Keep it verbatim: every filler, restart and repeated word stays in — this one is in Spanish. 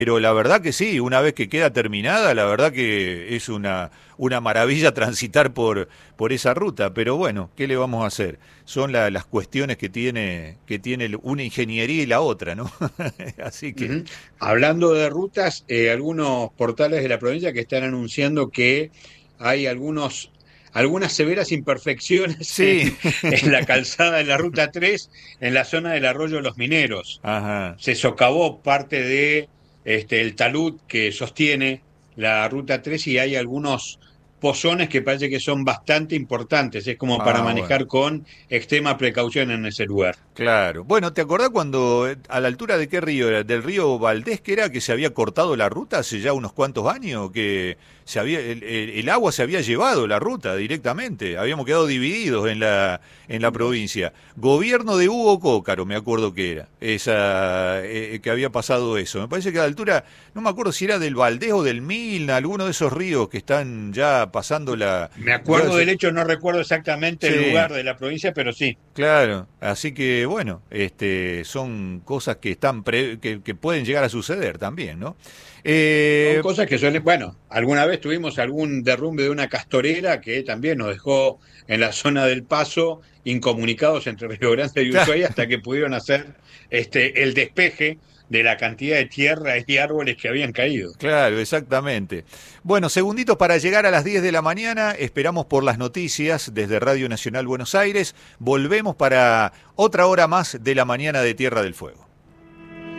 Pero la verdad que sí, una vez que queda terminada, la verdad que es una, una maravilla transitar por, por esa ruta. Pero bueno, ¿qué le vamos a hacer? Son la- las cuestiones que tiene, que tiene una ingeniería y la otra, ¿no? Así que, Ujú. Hablando de rutas, eh, algunos portales de la provincia que están anunciando que hay algunos, algunas severas imperfecciones sí. en, en la calzada de la Ruta tres en la zona del Arroyo de los Mineros. Ajá. Se socavó parte de este, el talud que sostiene la Ruta tres y hay algunos pozones que parece que son bastante importantes. Es como para Ah, bueno. manejar con extrema precaución en ese lugar. Claro. Bueno, ¿te acordás cuando, eh, a la altura de qué río era? ¿Del río Valdés que era que se había cortado la ruta hace ya unos cuantos años? Que se había, el, el- el agua se había llevado la ruta directamente. Habíamos quedado divididos en la, en la provincia. Gobierno de Hugo Cócaro, me acuerdo que era, esa, eh, que había pasado eso. Me parece que a la altura, no me acuerdo si era del Valdés o del Milna, alguno de esos ríos que están ya pasando la... Me ya acuerdo se- del hecho, no recuerdo exactamente el sí. lugar de la provincia, pero sí. Claro, así que bueno, este, son cosas que están pre- que, que pueden llegar a suceder también, ¿no? Son Eh, cosas que suelen, bueno, alguna vez tuvimos algún derrumbe de una castorera que también nos dejó en la zona del Paso incomunicados entre Río Grande y cla- Ushuaia hasta que pudieron hacer este el despeje de la cantidad de tierra y árboles que habían caído. claro, exactamente. Bueno, segunditos para llegar a las diez de la mañana, esperamos por las noticias desde Radio Nacional Buenos Aires, volvemos para otra hora más de la mañana de Tierra del Fuego.